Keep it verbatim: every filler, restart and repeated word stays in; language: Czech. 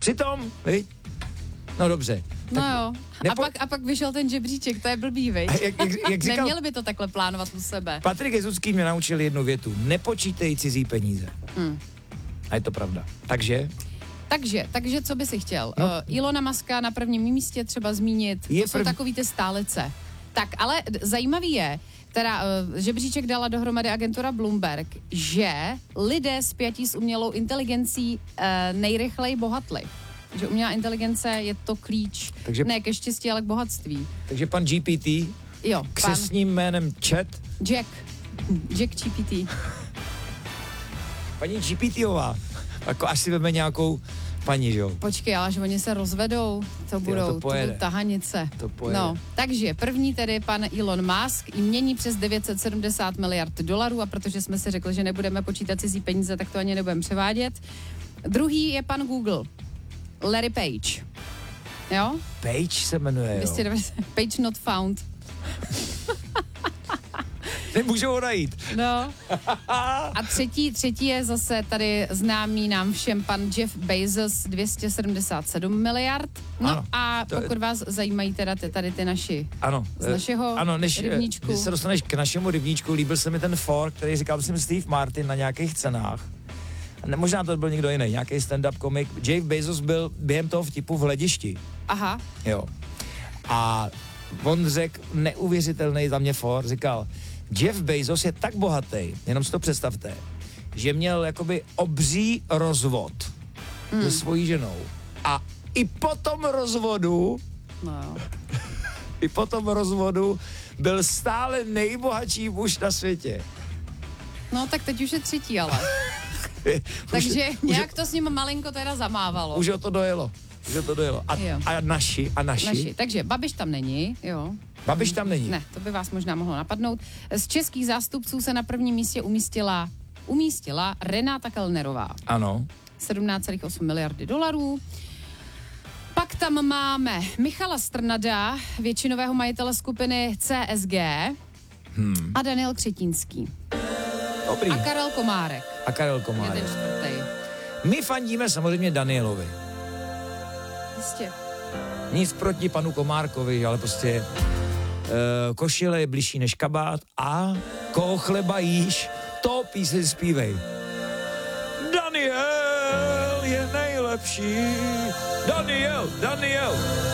Přitom, viď? No dobře. No tak jo. nepo... A, pak, a pak vyšel ten žebříček, to je blbý, viď? Jak, jak, jak říkal, Neměli by to takhle plánovat u sebe. Patrik Jezucký mě naučil jednu větu. Nepočítej cizí peníze. Hmm. A je to pravda. Takže... Takže, takže co by si chtěl? No. Uh, Ilona Muska na prvním místě třeba zmínit, Je to jsou prv... takový ty stálice. Tak, ale d- zajímavý je, teda uh, žebříček dala dohromady agentura Bloomberg, že lidé spjatí s umělou inteligencí uh, nejrychleji bohatli. Že umělá inteligence je to klíč, takže, ne ke štěstí, ale k bohatství. Takže pan G P T, jo, křestním pan... jménem Chat. Jack. Jack G P T. Paní GPTová, jako až si veme nějakou paní, že jo? Počkej, ale že oni se rozvedou, to budou, to to pojede. budou tahanice. To pojede. No, takže první tedy pan Elon Musk mění přes devět set sedmdesát miliard dolarů a protože jsme si řekli, že nebudeme počítat cizí peníze, tak to ani nebudeme převádět. Druhý je pan Google, Larry Page. Jo? Page se jmenuje, jo? dvě stě devadesát Page not found. Nemůžou ho najít. No. A třetí, třetí je zase tady známý nám všem pan Jeff Bezos, dvě stě sedmdesát sedm miliard. No ano, a to pokud je... vás zajímají teda ty, tady ty naši ano, z našeho ano, než, rybníčku. Když se dostaneš k našemu rybníčku, líbil se mi ten fork, který říkal, myslím, Steve Martin na nějakých cenách. Ne, možná to byl někdo jiný, nějaký stand-up komik. Jeff Bezos byl během toho vtipu v hledišti. Aha. Jo. A on řekl neuvěřitelný za mě for, říkal, Jeff Bezos je tak bohatý, jenom si to představte, že měl jakoby obří rozvod mm. se svojí ženou. A i po tom rozvodu, no. i po tom rozvodu byl stále nejbohatší muž na světě. No tak teď už je třetí, ale. Takže už, nějak to s ním malinko teda zamávalo. Už ho to dojelo. Už ho to dojelo. A, a naši, a naši. naši. Takže Babiš tam není, jo. Babiš tam není. Ne, to by vás možná mohlo napadnout. Z českých zástupců se na prvním místě umístila, umístila Renáta Kellnerová. Ano. sedmnáct celá osm miliardy dolarů. Pak tam máme Michala Strnada, většinového majitele skupiny C S G hmm. a Daniel Křetínský. Dobrý. A Karel Komárek. A Karel Komárek. Je ten čtvrtý. My fandíme samozřejmě Danielovi. Jistě. Nic proti panu Komárkovi, ale prostě uh, košile je bližší než kabát a koho chleba jíš, to píseň zpívej. Daniel je nejlepší. Daniel, Daniel,